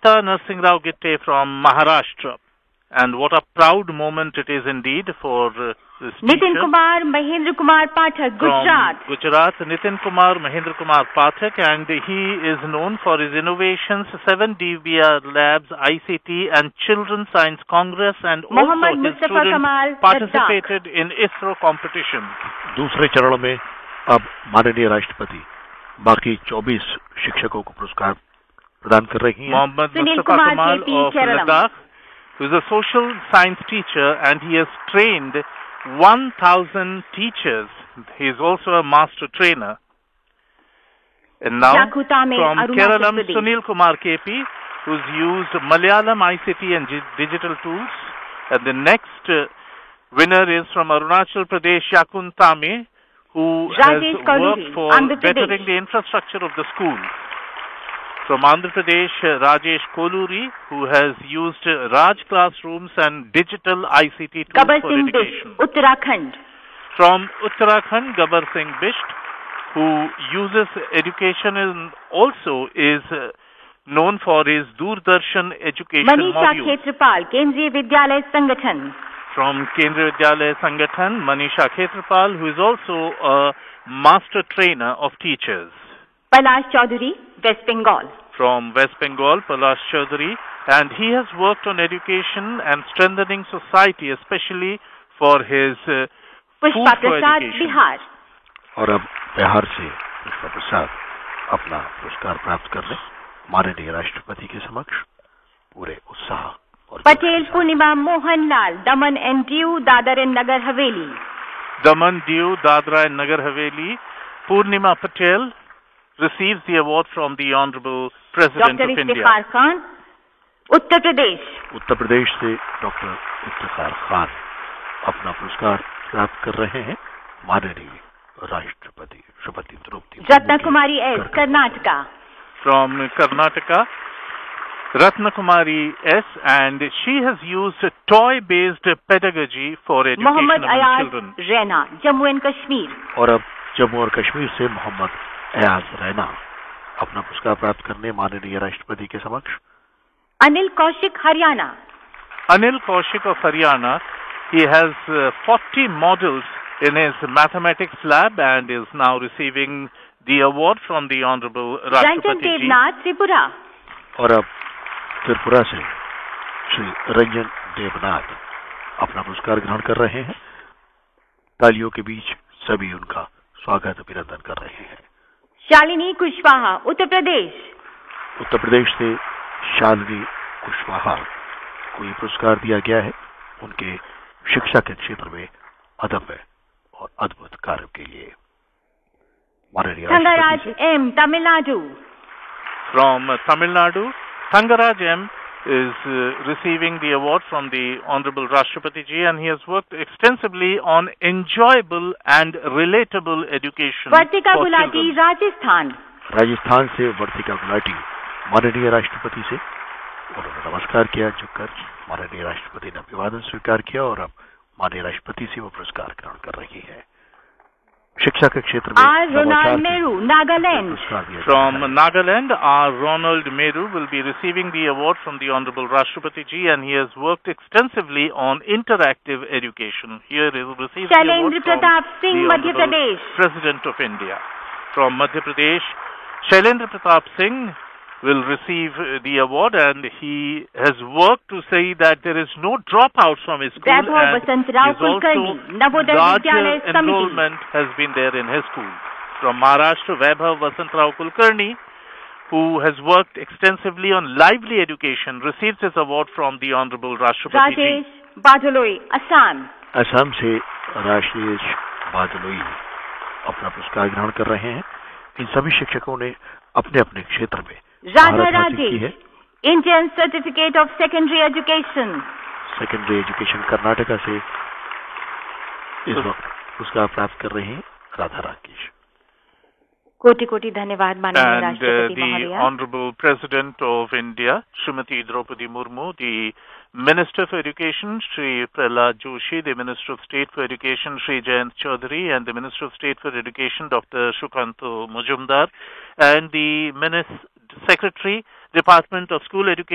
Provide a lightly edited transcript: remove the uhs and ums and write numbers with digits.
Gita Narsingh Rao Gitte from Maharashtra. And what a proud moment it is indeed for this teacher. Nitin Kumar Mahendra Kumar Pathak, Gujarat. From Gujarat, Nitin Kumar Mahendra Kumar Pathak, and he is known for his innovations, 7 DBR Labs, ICT and Children's Science Congress, and also his students participated in ISRO competition. दूसरे चरण में अब माननीय राष्ट्रपति बाकी 24 शिक्षकों को पुरस्कार प्रदान कर रही हैं. Mohammad Mustafa Kamal of Ladakh, who is a social science teacher, and he has trained 1,000 teachers. He is also a master trainer. And now, from Kerala, Sunil Kumar KP, who's used Malayalam, ICT and digital tools. And the next winner is from Arunachal Pradesh, Yakun Tame, who has worked for bettering the infrastructure of the school. From Andhra Pradesh, Rajesh Koluri, who has used Raj classrooms and digital ICT tools for education. Uttarakhand. From Uttarakhand, Gabbar Singh Bisht, who uses education and also is known for his Doordarshan education Manisha module. Khetrapal, Kendriya Vidyalaya Sangathan. From Kendriya Vidyalaya Sangathan, Manisha Khetrapal, who is also a master trainer of teachers. Palash Chaudhary, West Bengal. From West Bengal, Palash Chaudhary, and he has worked on education and strengthening society, especially for his Pushpa Prasad, Bihar. और अब बिहार से पुष्पा प्रसाद अपना पुरस्कार प्राप्त करने माननीय राष्ट्रपति के समक्ष पूरे उत्साह और पटेल पूर्णिमा मोहनलाल, दमन and Diu, Dadar and Nagar Haveli. Daman, Diu, Dadra and Nagar Haveli, Purnima Patel receives the award from the Honorable President of India. Dr. Iftikhar Khan, Uttar Pradesh. Uttar Pradesh से डॉक्टर इफ्तिखार खान अपना पुरस्कार प्राप्त कर रहे हैं माननीय राष्ट्रपति Shrimati Draupadi Murmu. Ratna Kumari S, Karnataka. From Karnataka, Ratna Kumari S, and she has used toy-based pedagogy for education Mohammad among Ayaz children. Raina, Jammu and Kashmir. और अब जम्मू और कश्मीर से मोहम्मद एयाज रैना अपना पुरस्कार प्राप्त करने माननीय राष्ट्रपति के समक्ष. Anil Kaushik, Haryana. Anil Kaushik of Haryana, he has 40 models in his mathematics lab and is now receiving the award from the Honorable Ranjan Rashtrapati Ji. Devnath, Tripura. और अब त्रिपुरा से श्री रंजन देवनाथ अपना पुरस्कार ग्रहण कर रहे हैं. तालियों के बीच सभी उनका स्वागत अभिनंदन कर रहे हैं. शालिनी कुशवाहा, उत्तर प्रदेश. उत्तर प्रदेश से शालिनी कुशवाहा को ये पुरस्कार दिया गया है उनके शिक्षा के क्षेत्र में अदम्य और अद्भुत कार्य के लिए. माननीय Thangaraj M, Tamil Nadu. From Tamil Nadu, Thangaraj M is receiving the award from the Honorable Rashtrapati Ji, and he has worked extensively on enjoyable and relatable education Vartika for Gulati, children. Rajasthan. Rajasthan से वर्तिका गुलाटी माननीय राष्ट्रपति से उन्होंने नमस्कार किया, झुककर माननीय राष्ट्रपति ने अभिवादन स्वीकार किया और अब माननीय राष्ट्रपति से वो पुरस्कार ग्रहण कर रही है. शिक्षा के क्षेत्र में R. Ronald Meru, Nagaland. From Nagaland, R. Ronald Meru will be receiving the award from the Honorable Rashtrapati Ji, and he has worked extensively on interactive education. Here he will receive the award Shailendra from Pratap Singh, the Madhya Honorable Pradesh. President of India. From Madhya Pradesh, Shailendra Pratap Singh will receive the award, and he has worked to say that there is no dropouts from his school, Vaibhav and Vasant Rao his also Kulkarni, Navodaya larger Vidyalaya Samiti. enrollment has been there in his school. From Maharashtra, Vaibhav Vasant Rao Kulkarni, who has worked extensively on lively education, receives his award from the Honorable Rashtrapati Ji. Rajesh Badaloi, Assam. Assam से राजेश बादलोई अपना पुरस्कार ग्रहण कर रहे हैं. इन सभी शिक्षकों ने अपने अपने क्षेत्र में Radha महारत हासिल की है. Rajesh, Indian Certificate of Secondary Education. Secondary education Karnataka से इस वक्त पुरस्कार प्राप्त कर रहे हैं राधा राकेश. कोटि कोटि धन्यवाद माननीय And राष्ट्रपति the महोदया. Honorable President of India, Srimati Draupadi Murmu, the Minister for Education, Shri Prahlad Joshi, the Minister of State for Education, Shri Jayant Chaudhary, and the Minister of State for Education, Dr. Shukanto Mujumdar, and the Secretary, Department of School Education,